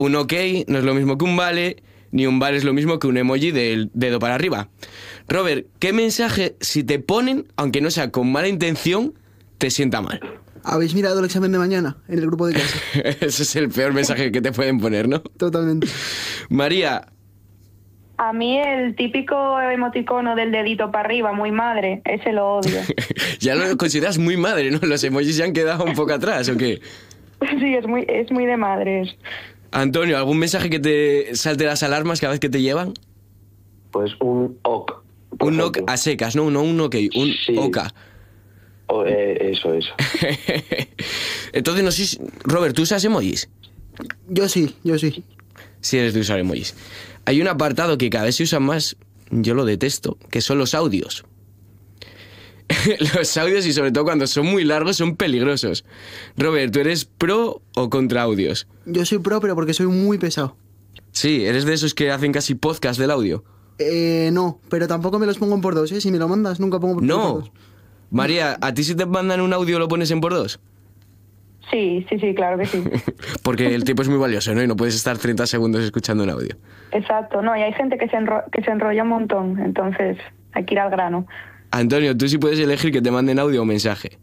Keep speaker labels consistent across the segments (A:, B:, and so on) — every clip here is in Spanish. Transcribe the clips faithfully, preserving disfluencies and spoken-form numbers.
A: un ok no es lo mismo que un vale, ni un vale es lo mismo que un emoji del dedo para arriba. Robert, ¿qué mensaje, si te ponen, aunque no sea con mala intención, te sienta mal?
B: ¿Habéis mirado el examen de mañana en el grupo de clase?
A: Ese es el peor mensaje que te pueden poner, ¿no?
B: Totalmente.
A: María.
C: A mí el típico emoticono del dedito para arriba, muy madre, ese lo odio.
A: Ya lo consideras muy madre, ¿no? Los emojis se han quedado un poco atrás, ¿o qué?
C: Sí, es muy, es muy de madres.
A: Antonio, ¿algún mensaje que te salte las alarmas cada vez que te llevan?
D: Pues un ok.
A: Un ok a secas, ¿no? No un ok, un
D: sí.
A: oka.
D: O, eh, eso, eso.
A: Entonces, no sé si... Robert, ¿tú usas emojis?
B: Yo sí, yo sí.
A: Sí eres de usar emojis. Hay un apartado que cada vez se usa más, yo lo detesto, que son los audios. Los audios, y sobre todo cuando son muy largos, son peligrosos. Robert, ¿tú eres pro o contra audios?
B: Yo soy pro, pero porque soy muy pesado.
A: Sí, ¿eres de esos que hacen casi podcast del audio?
B: Eh, no, pero tampoco me los pongo en por dos, ¿eh? Si me lo mandas, nunca pongo por,
A: no.
B: por dos.
A: María, ¿a ti si te mandan un audio lo pones en por dos?
C: Sí, sí, sí, claro que sí.
A: Porque el tiempo es muy valioso, ¿no? Y no puedes estar treinta segundos escuchando un audio.
C: Exacto, no, y hay gente que se, enro- que se enrolla un montón, entonces hay que ir al grano.
A: Antonio, tú sí puedes elegir que te manden audio o mensaje.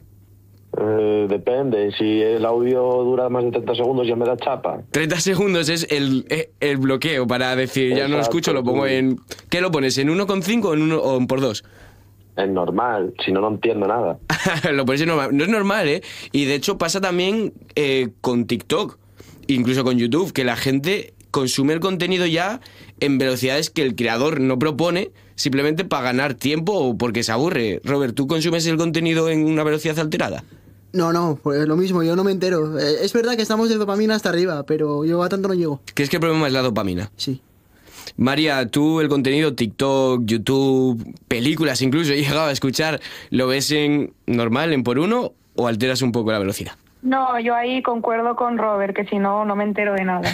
D: Eh, depende, si el audio dura más de treinta segundos ya me da chapa.
A: treinta segundos es el, el bloqueo para decir, ya no lo escucho, lo pongo en... ¿Qué lo pones? ¿En uno coma cinco o en uno o en por dos?
D: Es normal, si no, no entiendo nada.
A: Lo pones en normal. No es normal, ¿eh? Y de hecho pasa también eh, con TikTok, incluso con YouTube, que la gente consume el contenido ya en velocidades que el creador no propone, simplemente para ganar tiempo o porque se aburre. Robert, ¿tú consumes el contenido en una velocidad alterada?
B: No, no, pues lo mismo, yo no me entero. Eh, es verdad que estamos de dopamina hasta arriba, pero yo a tanto no llego.
A: ¿Crees que el problema es la dopamina?
B: Sí.
A: María, tú el contenido TikTok, YouTube, películas incluso, he llegado a escuchar, ¿lo ves en normal, en por uno, o alteras un poco la velocidad?
C: No, yo ahí concuerdo con Robert, que si no, no me entero de nada.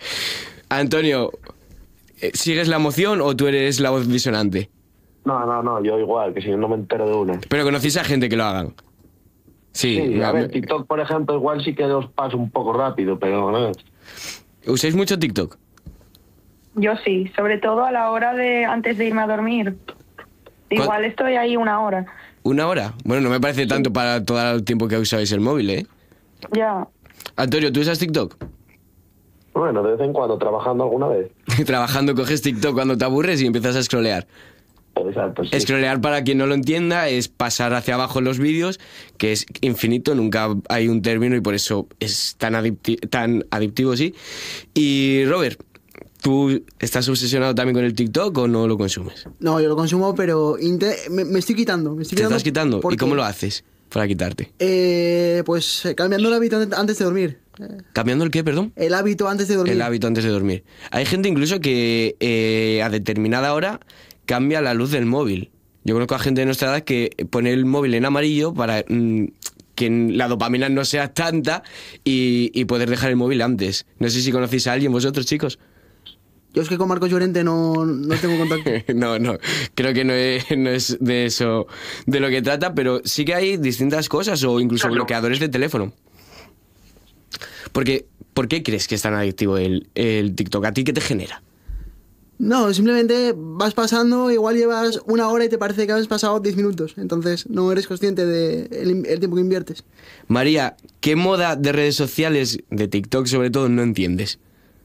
A: Antonio, ¿sigues la emoción o tú eres la voz disonante?
D: No, no, no, yo igual, que si no, no me entero de una.
A: Pero conocéis a gente que lo hagan. Sí,
D: Sí, a
A: me-
D: ver, TikTok, por ejemplo, igual sí que los paso un poco rápido, pero no.
A: ¿Usáis mucho TikTok?
C: Yo sí, sobre todo a la hora de antes de irme a dormir. Igual estoy ahí una hora.
A: ¿Una hora? Bueno, no me parece tanto para todo el tiempo que usabais el móvil, ¿eh?
C: Ya.
A: Antonio, ¿tú usas TikTok?
D: Bueno, de vez en cuando, trabajando alguna vez.
A: Trabajando coges TikTok cuando te aburres y empiezas a scrollear.
D: Exacto, sí.
A: Scrollear, para quien no lo entienda, es pasar hacia abajo los vídeos, que es infinito, nunca hay un término y por eso es tan, adicti- tan adictivo, sí. Y Robert, ¿tú estás obsesionado también con el TikTok o no lo consumes?
B: No, yo lo consumo, pero inte- me, me estoy quitando. Me estoy
A: ¿Te
B: quitando
A: estás quitando?
B: porque-
A: ¿Y cómo lo haces para quitarte?
B: Eh, pues eh, cambiando el hábito an- antes de dormir. Eh,
A: ¿Cambiando el qué, perdón?
B: El hábito antes de dormir.
A: El hábito antes de dormir. Hay gente incluso que eh, a determinada hora cambia la luz del móvil. Yo conozco a gente de nuestra edad que pone el móvil en amarillo para mm, que la dopamina no sea tanta y, y poder dejar el móvil antes. No sé si conocéis a alguien vosotros, chicos.
B: Yo es que con Marcos Llorente no, no tengo contacto.
A: No, no, creo que no es, no es de eso de lo que trata, pero sí que hay distintas cosas o incluso bloqueadores de teléfono. Porque, ¿por qué crees que es tan adictivo el, el TikTok? ¿A ti qué te genera?
B: No, simplemente vas pasando, igual llevas una hora y te parece que has pasado diez minutos. Entonces no eres consciente del de el tiempo que inviertes.
A: María, ¿qué moda de redes sociales, de TikTok sobre todo, no entiendes?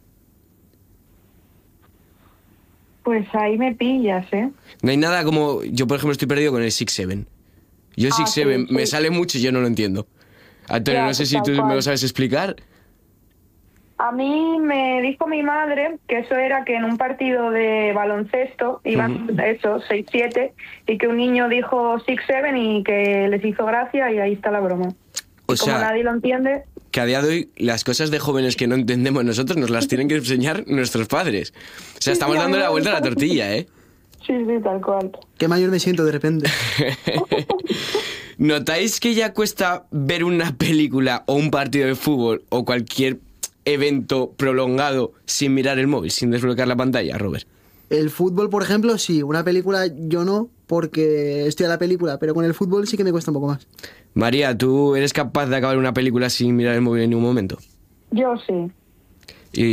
C: Pues ahí me pillas, ¿eh?
A: No hay nada como... Yo, por ejemplo, estoy perdido con el six seven. Yo
C: Ah,
A: six seven
C: sí, sí.
A: me sale mucho y yo no lo entiendo. Antonio,
C: Ya,
A: no sé
C: pues
A: si
C: tal
A: tú me
C: cual.
A: lo sabes explicar.
C: A mí me dijo mi madre que eso era que en un partido de baloncesto iban eso, seis siete, y que un niño dijo six seven y que les hizo gracia y ahí está la broma.
A: O
C: Y como
A: sea,
C: nadie lo entiende,
A: que a día de hoy las cosas de jóvenes que no entendemos nosotros nos las tienen que enseñar nuestros padres. O sea,
C: Sí,
A: estamos
C: sí, a
A: dando
C: mí
A: la
C: me
A: vuelta a la
C: gusta.
A: tortilla, ¿eh?
C: sí, sí, tal cual.
B: Qué mayor me siento de repente.
A: ¿Notáis que ya cuesta ver una película o un partido de fútbol o cualquier evento prolongado sin mirar el móvil, sin desbloquear la pantalla, Robert?
B: El fútbol, por ejemplo, sí. Una película yo no, porque estoy a la película, pero con el fútbol sí que me cuesta un poco más.
A: María, ¿tú eres capaz de acabar una película sin mirar el móvil en ningún momento?
C: Yo sí.